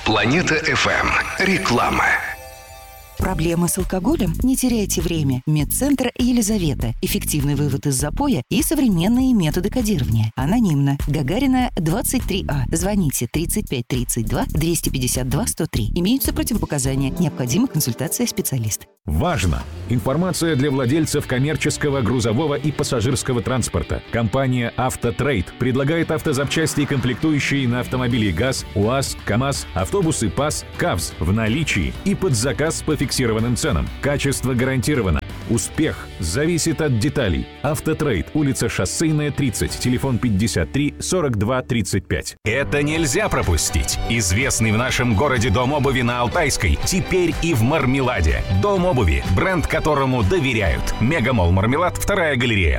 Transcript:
Планета FM. Реклама. Проблемы с алкоголем? Не теряйте время. Медцентр Елизавета. Эффективный вывод из запоя и современные методы кодирования. Анонимно. Гагарина, 23А. Звоните 35 32 252 103. Имеются противопоказания. Необходима консультация специалиста. Важно! Информация для владельцев коммерческого, грузового и пассажирского транспорта. Компания «Автотрейд» предлагает автозапчасти и комплектующие на автомобили ГАЗ, УАЗ, КАМАЗ, автобусы ПАЗ, КАВЗ в наличии и под заказ по фиксированным ценам. Качество гарантировано. Успех зависит от деталей. «Автотрейд», улица Шоссейная, 30, телефон 53 42 35. Это нельзя пропустить. Известный в нашем городе дом обуви на Алтайской теперь и в Мармеладе. Дом обуви, бренд которому доверяют. Мегамолл Мармелад, 2-я галерея.